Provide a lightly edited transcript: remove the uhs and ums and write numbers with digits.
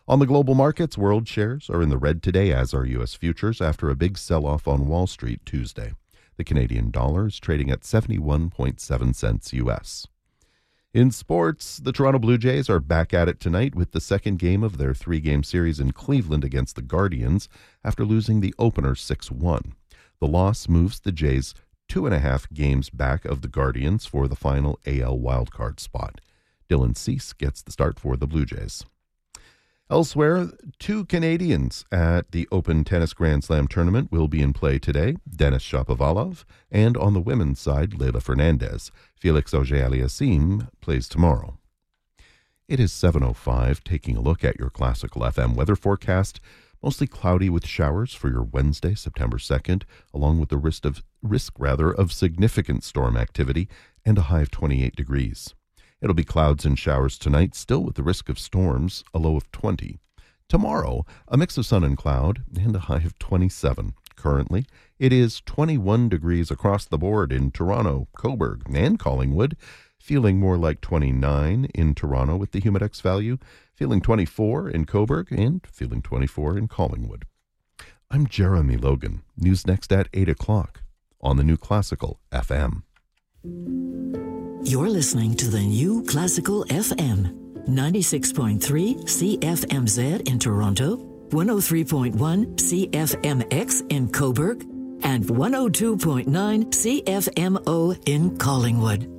On the global markets, world shares are in the red today, as are U.S. futures, after a big sell-off on Wall Street Tuesday. The Canadian dollar is trading at 71.7 cents U.S. In sports, the Toronto Blue Jays are back at it tonight with the second game of their three-game series in Cleveland against the Guardians after losing the opener 6-1. The loss moves the Jays 2.5 games back of the Guardians for the final AL wildcard spot. Dylan Cease gets the start for the Blue Jays. Elsewhere, two Canadians at the Open Tennis Grand Slam tournament will be in play today, Denis Shapovalov, and on the women's side, Leylah Fernandez. Felix Auger-Aliassime plays tomorrow. It is 7:05, taking a look at your Classical FM weather forecast. Mostly cloudy with showers for your Wednesday, September 2nd, along with the risk of significant storm activity and a high of 28 degrees. It'll be clouds and showers tonight, still with the risk of storms, a low of 20. Tomorrow, a mix of sun and cloud and a high of 27. Currently, it is 21 degrees across the board in Toronto, Cobourg, and Collingwood. Feeling more like 29 in Toronto with the Humidex value. Feeling 24 in Cobourg and feeling 24 in Collingwood. I'm Jeremy Logan. News next at 8 o'clock on the New Classical FM. You're listening to the New Classical FM, 96.3 CFMZ in Toronto, 103.1 CFMX in Cobourg, and 102.9 CFMO in Collingwood.